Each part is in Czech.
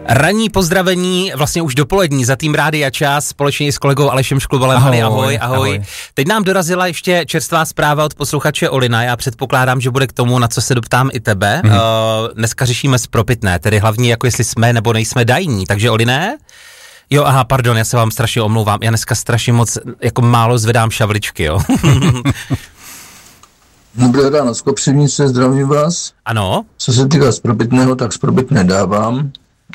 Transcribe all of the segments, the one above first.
Ranní pozdravení, vlastně už dopolední za tým Rádia Čas, společně s kolegou Alešem Šklubalem. Ahoj. Teď nám dorazila ještě čerstvá zpráva od posluchače Olina, já předpokládám, že bude k tomu, na co se doptám i tebe. Dneska řešíme spropitné, tedy hlavně jako jestli jsme nebo nejsme dajní, takže Oliné? Jo, aha, pardon, já se vám strašně omlouvám, já dneska strašně moc, jako málo zvedám šavličky, jo. Dobré ráno, z Kopřivnice, zdravím vás. Ano. Co se týká spropitného, tak spropitné dávám.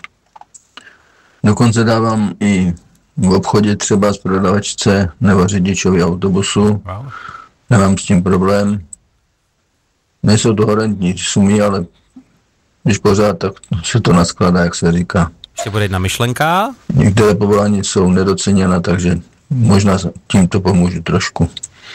Dokonce dávám i v obchodě třeba z prodavačce nebo řidičovi autobusu. Wow. Nemám s tím problém. Nejsou to horentní sumy, ale když pořád, tak se to naskládá, jak se říká. Ještě bude jedna myšlenka. Některé povolání jsou nedoceněna, takže možná tímto pomůžu trošku.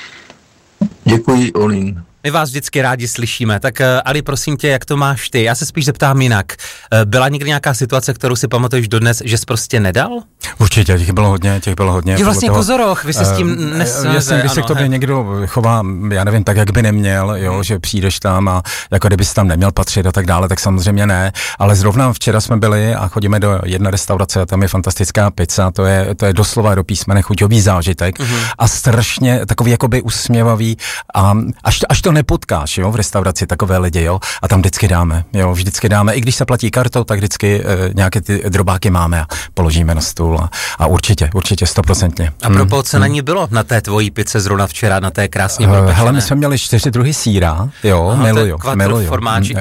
Děkuji, Olin. My vás vždycky rádi slyšíme, tak Ali, prosím tě, jak to máš ty? Já se spíš zeptám jinak. Byla někdy nějaká situace, kterou si pamatuješ dodnes, že jsi prostě nedal? Určitě, těch bylo hodně. Je vlastně Kozoroch, vy se s tím nesnáte. Když se k tobě někdo chová, já nevím, tak, jak by neměl, jo, že přijdeš tam a jako kdybys tam neměl patřit a tak dále, tak samozřejmě ne. Ale zrovna včera jsme byli a chodíme do jedné restaurace a tam je fantastická pizza, to je doslova do písmene chuťový zážitek a strašně takový jakoby usměvavý a až to nepotkáš, jo, v restauraci takové lidi, jo, a tam vždycky dáme, i když se platí kartou, tak vždycky nějaké ty drobáky máme a položíme na stůl a určitě 100%. A propos, co na ní bylo na té tvojí pice zrovna včera, na té krásně propečené? Hele, my jsme měli 4 druhy sýra, jo, miluju. Quattro formáči,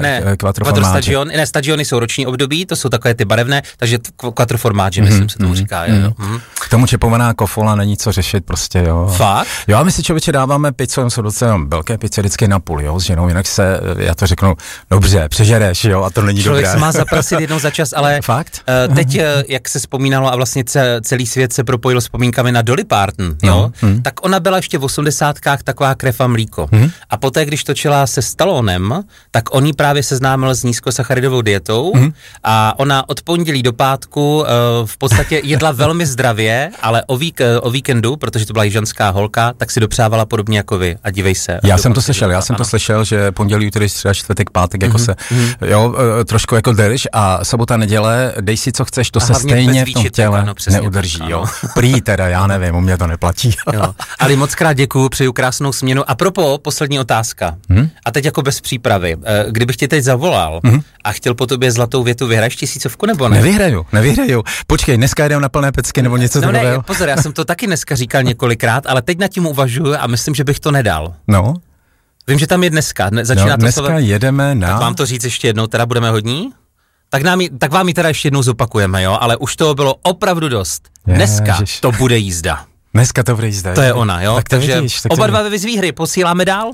stagiony jsou roční období, to jsou takové ty barevné, takže quattro formáči, myslím se tomu říká, jo. K tomu čepovaná kofola, není co řešit prostě, jo. Fakt? Jo, a my si člověče dáváme pizzu, jsou docela velké pizze vždycky na půl, jo, s ženou, jinak se, já to řeknu, dobře, přežereš, jo, a to není dobré. Člověk se má zaprasit jednou za čas, ale fakt? Teď, jak se vzpomínalo a vlastně celý svět se propojil vzpomínkami na Dolly Parton, jo, tak ona byla ještě v 80kách taková krev a mlíko. A poté, když točila se Stallonem, tak on jí právě seznámil s nízkosacharidovou dietou a ona od pondělí do pátku v podstatě jedla velmi zdravě, ale o víkendu, protože to byla jižanská holka, tak si dopřávala podobně jako vy a dívej se. Já jsem to slyšel, že pondělí, úterý, středa, čtvrtek, pátek, jako se, jo, trošku jako drž a sobota, neděle, dej si, co chceš, to se stejně v tom těle neudrží, tak, jo. Prý teda, já nevím, u mě to neplatí. Jo. Ale moc krát děkuju, přeju krásnou směnu. A propos, poslední otázka. A teď jako bez přípravy. Kdybych tě teď zavolal a chtěl po tobě zlatou větu, vyhraješ 1000 nebo ne? Nevyhraju. Počkej, dneska jdem na plné pecky nebo něco takového. Ne, pozor, já jsem to taky dneska říkal několikrát, ale teď nad tím uvažuju a myslím, že bych to nedal. No. Vím, že tam je dneska. Začíná dneska jedeme na... Tak vám to říct ještě jednou, teda budeme hodní? Tak vám ji teda ještě jednou zopakujeme, jo? Ale už toho bylo opravdu dost. Dneska to bude jízda. Dneska to bude jízda. To je ona, jo? Takže oba dva ve výzvy hry posíláme dál.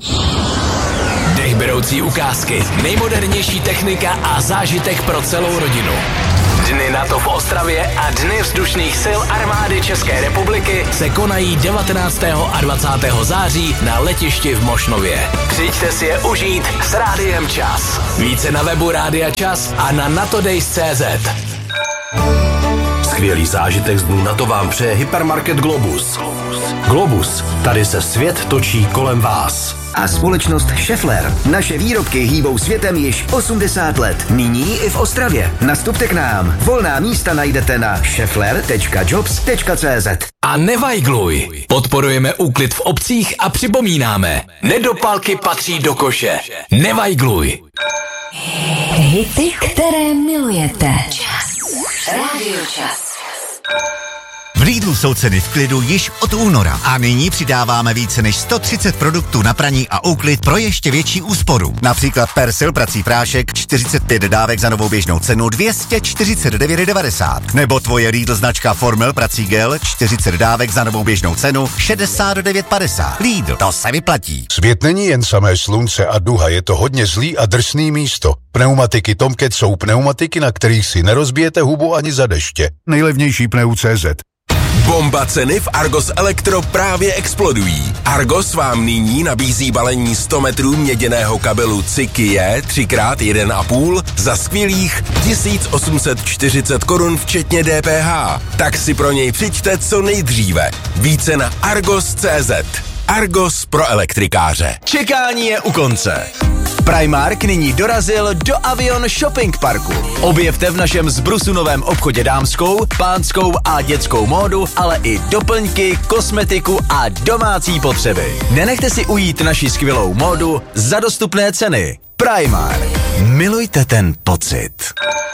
Dechberoucí ukázky, nejmodernější technika a zážitek pro celou rodinu. Dny NATO v Ostravě a Dny vzdušných sil armády České republiky se konají 19. a 20. září na letišti v Mošnově. Přijďte si je užít s Rádiem Čas. Více na webu Rádia Čas a na natodays.cz. Skvělý zážitek z dnů NATO vám přeje hypermarket Globus. Globus, tady se svět točí kolem vás. A společnost Schaeffler. Naše výrobky hýbou světem již 80 let. Nyní i v Ostravě. Nastupte k nám. Volná místa najdete na schaeffler.jobs.cz. A nevajgluj. Podporujeme úklid v obcích a připomínáme. Nedopalky patří do koše. Nevajgluj. Hity, které milujete. Čas. Rádio Čas. V Lidlu jsou ceny v klidu již od února a nyní přidáváme více než 130 produktů na praní a úklid pro ještě větší úsporu. Například Persil prací prášek 45 dávek za novou běžnou cenu 249,90. Nebo tvoje Lidl značka Formel prací gel 40 dávek za novou běžnou cenu 69,50. Lidl, to se vyplatí. Svět není jen samé slunce a duha, je to hodně zlý a drsný místo. Pneumatiky Tomcat jsou pneumatiky, na kterých si nerozbijete hubu ani za deště. Nejlevnější pneu.cz. Bomba ceny v Argos Elektro právě explodují. Argos vám nyní nabízí balení 100 metrů měděného kabelu Cikie 3x1,5 za skvělých 1840 korun včetně DPH. Tak si pro něj přijďte co nejdříve. Více na argos.cz. Argos pro elektrikáře. Čekání je u konce. Primark nyní dorazil do Avion Shopping Parku. Objevte v našem zbrusu novém obchodě dámskou, pánskou a dětskou módu, ale i doplňky, kosmetiku a domácí potřeby. Nenechte si ujít naši skvělou módu za dostupné ceny. Primark. Milujte ten pocit.